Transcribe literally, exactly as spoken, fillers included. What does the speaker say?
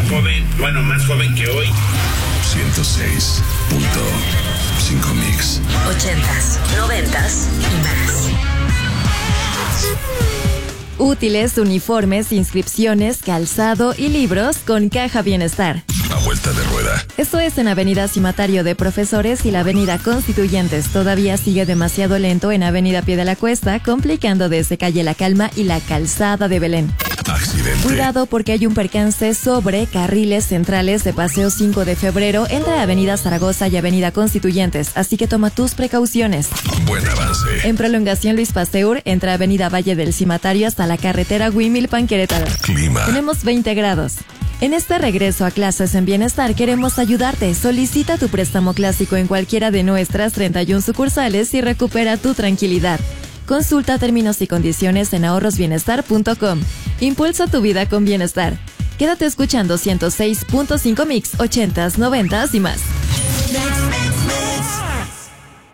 joven, bueno, más joven que hoy. ciento seis punto cinco Mix. Ochentas, noventas y más. Útiles, uniformes, inscripciones, calzado y libros con Caja Bienestar. A vuelta de rueda. Esto es en Avenida Cimatario de Profesores y la Avenida Constituyentes. Todavía sigue demasiado lento en Avenida Pie de la Cuesta, complicando desde Calle La Calma y la Calzada de Belén. Accidente. Cuidado porque hay un percance sobre carriles centrales de Paseo cinco de febrero entre Avenida Zaragoza y Avenida Constituyentes, así que toma tus precauciones. Buen avance. En prolongación Luis Pasteur, entre Avenida Valle del Cimatario hasta la carretera Huimilpan Querétaro. Clima. Tenemos veinte grados. En este regreso a clases en Bienestar queremos ayudarte. Solicita tu préstamo clásico en cualquiera de nuestras treinta y una sucursales y recupera tu tranquilidad. Consulta términos y condiciones en ahorros bienestar punto com. Impulsa tu vida con bienestar. Quédate escuchando ciento seis punto cinco Mix, ochentas, noventas y más.